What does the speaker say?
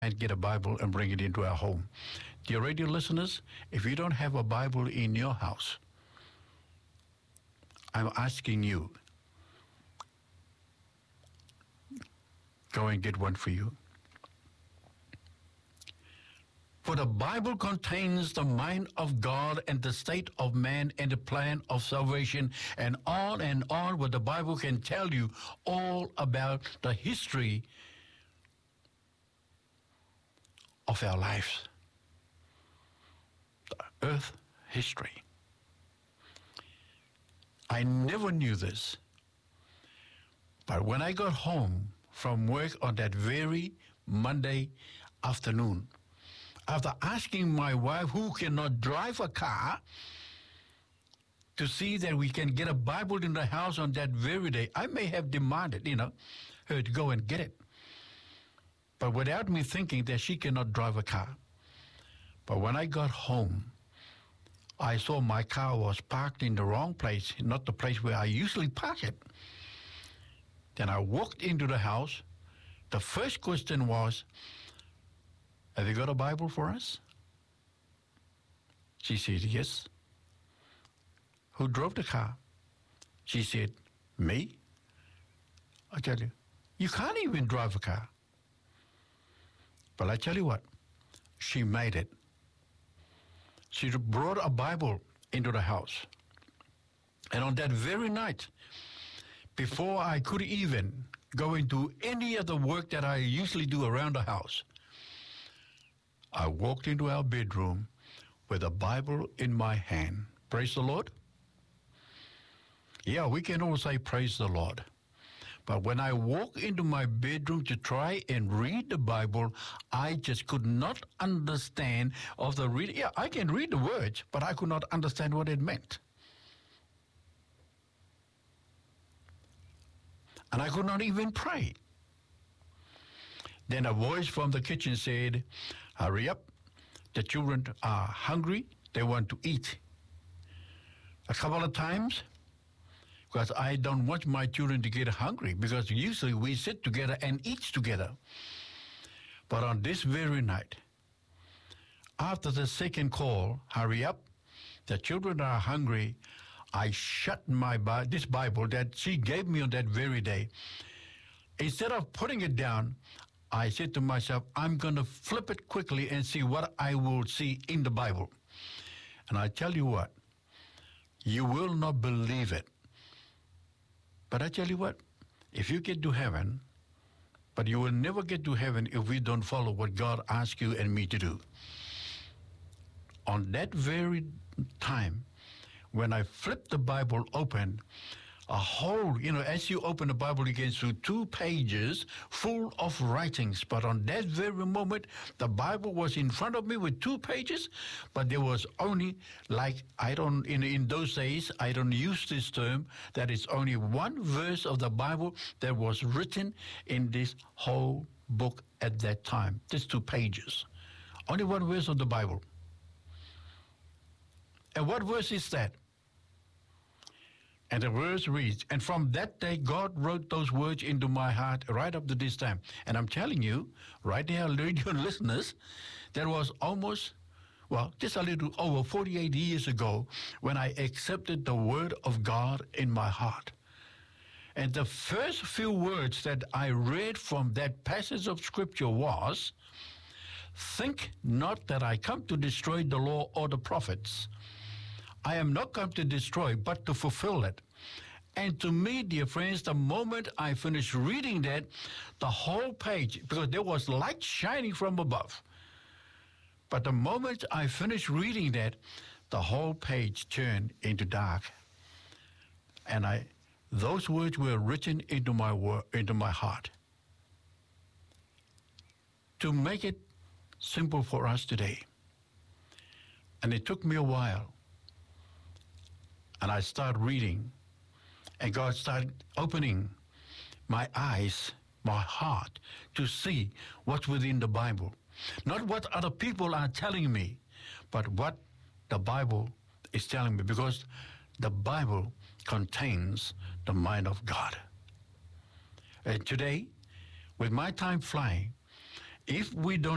and get a Bible and bring it into our home. Dear radio listeners, if you don't have a Bible in your house, I'm asking you, go and get one for you. For the Bible contains the mind of God and the state of man and the plan of salvation and on what the Bible can tell you all about the history of our lives. The earth history. I never knew this. But when I got home from work on that very Monday afternoon, after asking my wife, who cannot drive a car, to see that we can get a Bible in the house on that very day, I may have demanded, her to go and get it. But without me thinking that she cannot drive a car. But when I got home, I saw my car was parked in the wrong place, not the place where I usually park it. Then I walked into the house. The first question was, have you got a Bible for us? She said, yes. Who drove the car? She said, me. I tell you, you can't even drive a car. But I tell you what, she made it. She brought a Bible into the house. And on that very night, before I could even go into any of the work that I usually do around the house, I walked into our bedroom with a Bible in my hand. Praise the Lord. Yeah, we can all say praise the Lord. But when I walked into my bedroom to try and read the Bible, I just could not understand of the reading. Yeah, I can read the words, but I could not understand what it meant. And I could not even pray. Then a voice from the kitchen said, hurry up, the children are hungry, they want to eat. A couple of times, because I don't want my children to get hungry, because usually we sit together and eat together. But on this very night, after the second call, hurry up, the children are hungry, I shut this Bible that she gave me on that very day. Instead of putting it down, I said to myself, I'm going to flip it quickly and see what I will see in the Bible. And I tell you what, you will not believe it. But I tell you what, if you get to heaven, but you will never get to heaven if we don't follow what God asks you and me to do. On that very time, when I flipped the Bible open, a whole, as you open the Bible, you get through 2 pages full of writings. But on that very moment, the Bible was in front of me with 2 pages, but there was only, in those days, I don't use this term, that is only 1 verse of the Bible that was written in this whole book at that time. Just 2 pages. Only 1 verse of the Bible. And what verse is that? And the verse reads, and from that day, God wrote those words into my heart right up to this time. And I'm telling you, right there, radio listeners, that was just a little over 48 years ago when I accepted the word of God in my heart. And the first few words that I read from that passage of Scripture was, think not that I come to destroy the law or the prophets. I am not come to destroy, but to fulfill it. And to me, dear friends, the moment I finished reading that, the whole page, because there was light shining from above. But the moment I finished reading that, the whole page turned into dark. And those words were written into my heart. To make it simple for us today. And it took me a while. And I started reading, and God started opening my eyes, my heart, to see what's within the Bible. Not what other people are telling me, but what the Bible is telling me, because the Bible contains the mind of God. And today, with my time flying, if we don't